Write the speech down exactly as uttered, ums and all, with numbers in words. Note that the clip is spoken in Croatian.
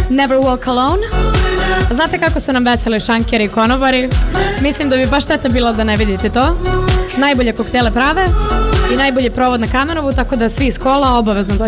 Never Walk Alone. Znate kako su nam veseli šankeri i konobari? Mislim da bi baš šteta bilo da ne vidite to. Najbolje koktele prave i najbolje provod na Kamenovu, tako da svi iz kola obavezno dođu.